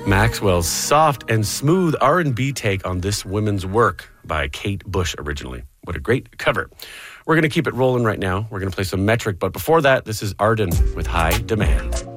Maxwell's soft and smooth R&B take on This Woman's Work by Kate Bush originally. What a great cover. We're going to keep it rolling right now. We're going to play some Metric, but before that, this is Arden with High Demand.